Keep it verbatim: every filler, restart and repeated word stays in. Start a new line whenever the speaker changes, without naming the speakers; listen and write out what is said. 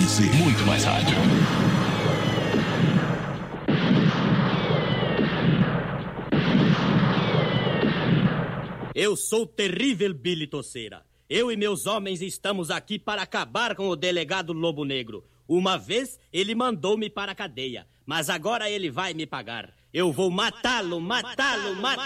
Z. Muito mais rádio.
Eu sou o terrível Billy Tosseira. Eu e meus homens estamos aqui para acabar com o delegado Lobo Negro. Uma vez ele mandou-me para a cadeia, mas agora ele vai me pagar. Eu vou matá-lo, matá-lo, matá-lo.